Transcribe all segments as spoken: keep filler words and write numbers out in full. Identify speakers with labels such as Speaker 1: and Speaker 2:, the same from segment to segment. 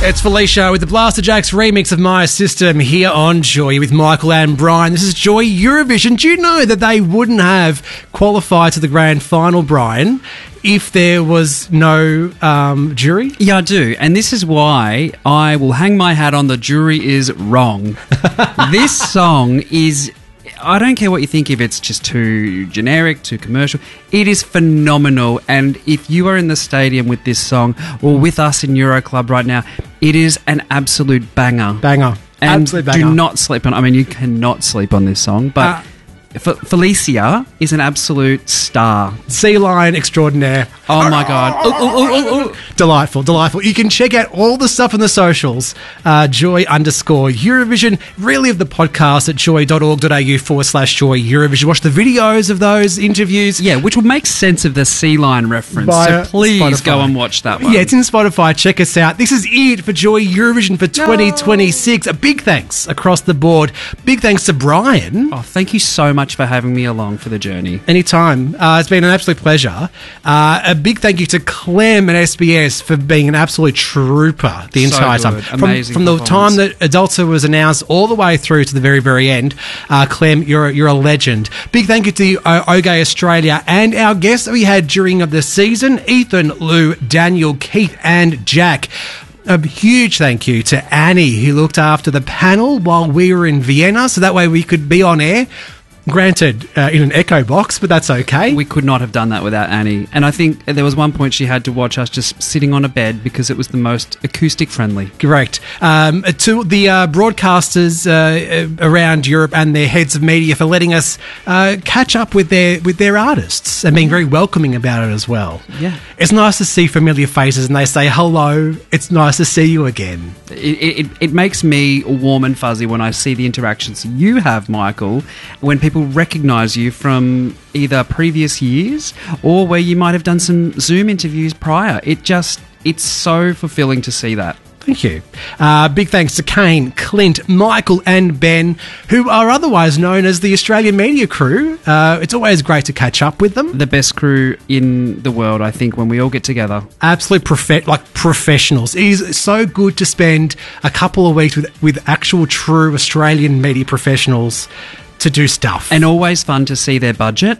Speaker 1: It's Felicia with the Blaster Jacks remix of My System here on Joy with Michael and Brian. This is Joy Eurovision. Do you know that they wouldn't have qualified to the grand final, Brian, if there was no um, jury?
Speaker 2: Yeah, I do. And this is why I will hang my hat on the jury is wrong. This song is... I don't care what you think, if it's just too generic, too commercial. It is phenomenal. And if you are in the stadium with this song or with us in Euro Club right now, it is an absolute banger.
Speaker 1: Banger.
Speaker 2: And
Speaker 1: absolute banger.
Speaker 2: Do not sleep on I mean, you cannot sleep on this song. But uh, F- Felicia is an absolute star.
Speaker 1: Sea lion extraordinaire.
Speaker 2: Oh, my God. Ooh, ooh, ooh, ooh.
Speaker 1: Delightful, delightful. You can check out all the stuff on the socials. Uh, joy underscore Eurovision. Relive the podcast at joy.org.au forward slash joy Eurovision. Watch the videos of those interviews.
Speaker 2: Yeah, which will make sense of the sea lion reference.
Speaker 1: Via
Speaker 2: so please
Speaker 1: Spotify.
Speaker 2: Go and watch that one.
Speaker 1: Yeah, it's in Spotify. Check us out. This is it for Joy Eurovision for twenty twenty-six. A big thanks across the board. Big thanks to Brian.
Speaker 2: Oh, thank you so much for having me along for the journey.
Speaker 1: Anytime. Uh, it's been an absolute pleasure. Uh, a big thank you to Clem at S B S for being an absolute trooper the
Speaker 2: so
Speaker 1: entire
Speaker 2: good.
Speaker 1: time.
Speaker 2: Amazing
Speaker 1: From, from the time that Adulta was announced all the way through to the very, very end, uh, Clem, you're, you're a legend. Big thank you to uh, OGay Australia and our guests that we had during of the season, Ethan, Lou, Daniel, Keith and Jack. A huge thank you to Annie, who looked after the panel while we were in Vienna, so that way we could be on air. Granted, uh, in an echo box, but that's okay.
Speaker 2: We could not have done that without Annie. And I think there was one point she had to watch us just sitting on a bed because it was the most acoustic friendly.
Speaker 1: Correct. Um, to the uh, broadcasters uh, around Europe and their heads of media for letting us uh, catch up with their with their artists and being very welcoming about it as well.
Speaker 2: Yeah.
Speaker 1: It's nice to see familiar faces and they say, hello, it's nice to see you again.
Speaker 2: It, it, it makes me warm and fuzzy when I see the interactions you have, Michael, when people recognise you from either previous years or where you might have done some Zoom interviews prior. It just, it's so fulfilling to see that.
Speaker 1: Thank you. Uh, big thanks to Kane, Clint, Michael and Ben, who are otherwise known as the Australian Media Crew. Uh, it's always great to catch up with them.
Speaker 2: The best crew in the world, I think, when we all get together.
Speaker 1: Absolute prof- like professionals. It is so good to spend a couple of weeks with, with actual true Australian media professionals to do stuff.
Speaker 2: And always fun to see their budget.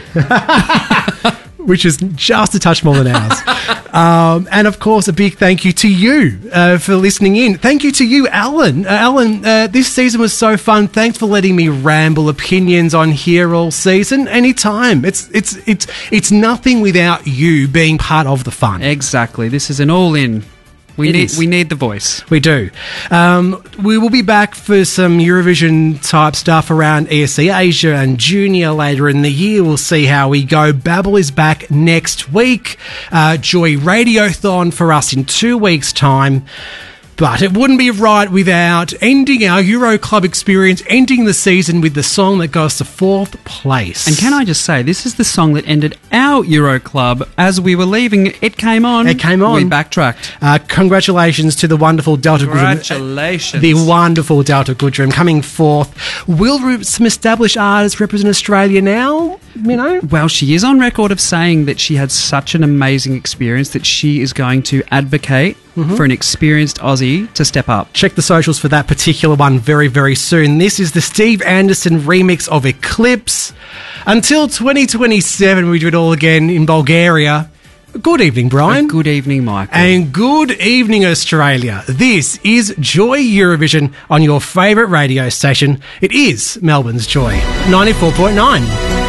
Speaker 1: Which is just a touch more than ours. um, and, of course, a big thank you to you uh, for listening in. Thank you to you, Alan. Uh, Alan, uh, this season was so fun. Thanks for letting me ramble opinions on here all season. Anytime. It's it's it's it's nothing without you being part of the fun.
Speaker 2: Exactly. This is an all-in. We
Speaker 1: It
Speaker 2: need
Speaker 1: is.
Speaker 2: we need the voice.
Speaker 1: We do. Um, we will be back for some Eurovision type stuff around E S C Asia and Junior later in the year. We'll see how we go. Babble is back next week. Uh, Joy Radiothon for us in two weeks' time. But it wouldn't be right without ending our Euro Club experience, ending the season with the song that got us to fourth place.
Speaker 2: And can I just say, this is the song that ended our Euro Club. As we were leaving, it came on.
Speaker 1: It came on.
Speaker 2: We backtracked.
Speaker 1: Uh, congratulations to the wonderful Delta Goodrum.
Speaker 2: Congratulations.
Speaker 1: The wonderful Delta Goodrum coming fourth. Will re- some established artists represent Australia now? You know?
Speaker 2: Well, she is on record of saying that she had such an amazing experience that she is going to advocate mm-hmm. for an experienced Aussie to step up.
Speaker 1: Check the socials for that particular one very, very soon. This is the Steve Anderson remix of Eclipse. Until twenty twenty-seven, we do it all again in Bulgaria. Good evening, Brian.
Speaker 2: Good evening, Michael.
Speaker 1: And good evening, Australia. This is Joy Eurovision on your favourite radio station. It is Melbourne's Joy, ninety-four point nine.